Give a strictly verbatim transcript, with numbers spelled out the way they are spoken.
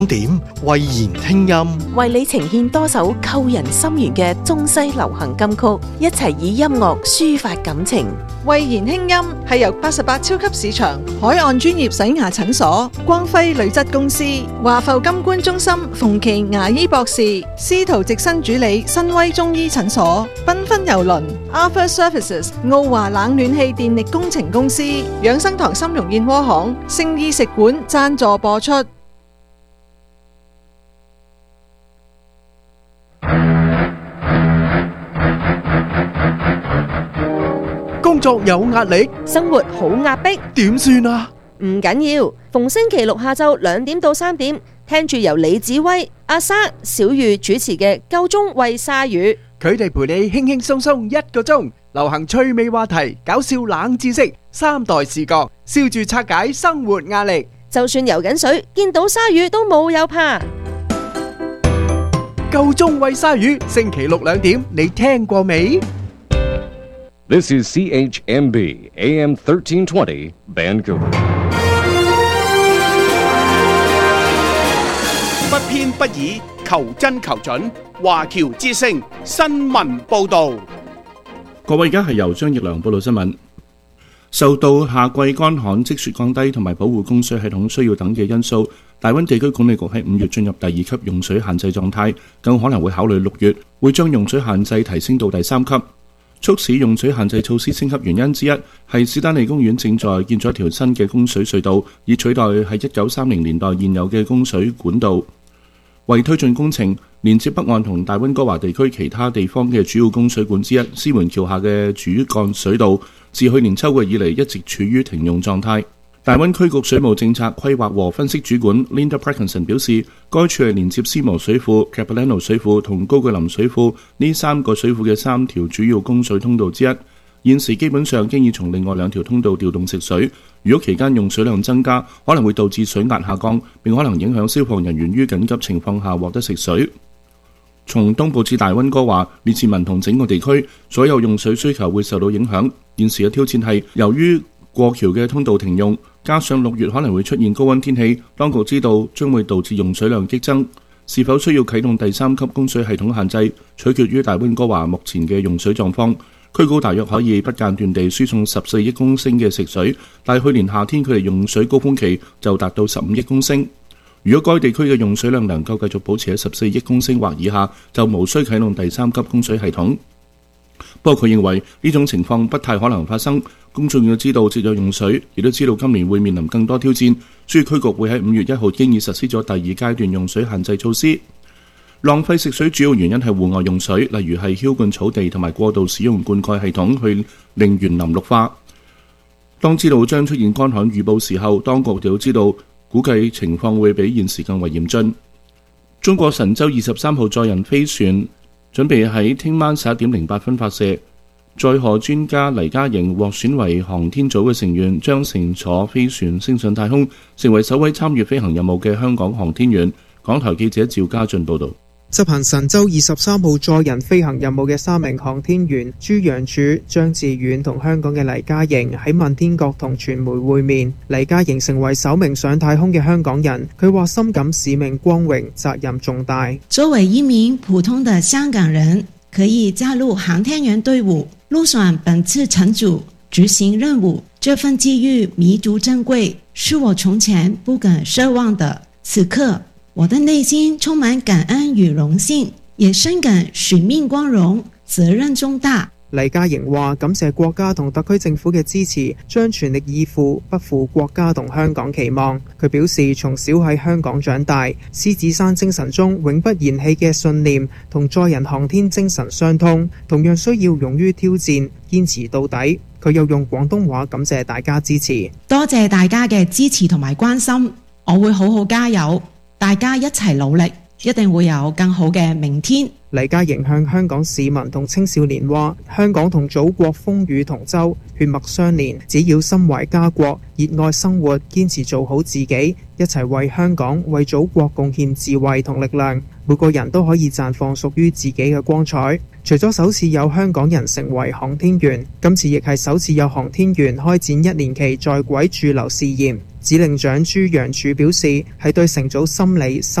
點慧言聽音， 為你呈現多首扣人心弦嘅中西流行金曲，一齊以音樂抒發感情。 慧言輕音係由八十八超級市場、海岸專業洗牙診所、光輝鋁質公司、華埠金冠中心、馮琪牙醫博士、司徒直新主理、新威中醫診所、繽紛郵輪、Arthur Services、奧華冷暖氣電力工程公司、養生堂參茸燕窩行、聖意食館贊助播出。 工作有壓力， 生活好壓迫， 點算啊？ 唔緊要，逢星期六下晝兩點到三點，聽住由李子威、阿莎、小玉主持嘅《夠鐘喂鯊魚》， 佢哋陪你輕輕鬆鬆一個鐘，流行趣味話題、搞笑冷知識、三代視角，笑住拆解生活壓力。 就算游緊水，見到鯊魚都冇有怕。 夠鐘喂鯊魚，星期六兩點，你聽過未 ？This is C H M B A M thirteen twenty Vancouver。 不偏不倚，求真求準。華僑之聲新聞報導。 各位，而家係由張奕良報道新聞。受到夏季乾旱、積雪降低同埋保護供水系統需要等嘅因素，大溫地區管理局喺五月進入第二級用水限制狀態，更可能會考慮六月會將用水限制提升到第三級。促使用水限制措施升級原因之一係史丹利公園正在建咗一條新嘅供水隧道，以取代喺一九三零年代現有嘅供水管道。為推進工程，連接北岸同大溫哥華地區其他地方嘅主要供水管之一獅門橋下嘅主幹水道，自去年秋季以嚟一直處於停用狀態。大溫區局水務政策規劃和分析主管 Linda Parkinson 表示，該處係連接斯摩水庫、Capilano 水庫同高句林水庫呢三個水庫嘅三條主要供水通道之一。現時基本上經已從另外兩條通道調動食水，如果期間用水量增加，可能會導致水壓下降，並可能影響消防人員於緊急情況下獲得食水。從東部至大溫哥華、列治文同整個地區，所有用水需求會受到影響。現時嘅挑戰係由於過橋嘅通道停用，加上六月可能會出現高溫天氣，當局知道將會導致用水量激增。是否需要啟動第三級供水系統限制，取決於大溫哥華目前嘅用水狀況。區高大約可以不間斷地輸送十四億公升嘅食水，但係去年夏天佢哋用水高峰期就達到十五億公升。如果該地區嘅用水量能夠繼續保持喺十四億公升或以下，就無需啟動第三級供水系統。不過佢認為呢種情況不太可能發生。公眾要知道節約用水，亦都知道今年會面臨更多挑戰，所以區局會喺五月一號經已實施咗第二階段用水限制措施。浪費食水主要原因係戶外用水，例如係澆灌草地同埋過度使用灌溉系統去令園林綠化。當知道將出現乾旱預報時候，當局就知道估計情況會比現時更為嚴峻。中國神舟二十三號載人飛船準備喺聽晚十一點零八分發射。載荷專家黎嘉瑩獲選為航天組嘅成員，將乘坐飛船升上太空，成為首位參與飛行任務嘅香港航天員。港台記者趙家俊報道。 執行神舟二十三號載人飛行任務嘅三名航天員朱楊柱、張志遠同香港嘅黎嘉瑩喺問天閣同傳媒會面。黎嘉瑩成為首名上太空嘅香港人，佢話深感使命光榮，責任重大。 作為一名普通的香港人，可以加入航天員隊伍，入選本次乘組執行任務，這份機遇彌足珍貴，是我從前不敢奢望的。此刻我的內心充滿感恩與榮幸，也深感使命光榮，責任重大。 黎嘉瑩話感謝國家同特區政府嘅支持，將全力以赴，不負國家同香港期望。佢表示從小喺香港長大，獅子山精神中永不言棄嘅信念同載人航天精神相通，同樣需要勇於挑戰，堅持到底。佢又用廣東話感謝大家支持。 多謝大家嘅支持同埋關心，我會好好加油，大家一齊努力。 一定會有更好嘅明天。 黎嘉瑩向香港市民同青少年話：香港同祖國風雨同舟，血脈相連，只要心懷家國，熱愛生活，堅持做好自己，一齊為香港、為祖國貢獻智慧同力量，每個人都可以綻放屬於自己嘅光彩。除咗首次有香港人成為航天員，今次亦係首次有航天員開展一年期在軌駐留試驗。指令長朱楊柱表示，係對乘組心理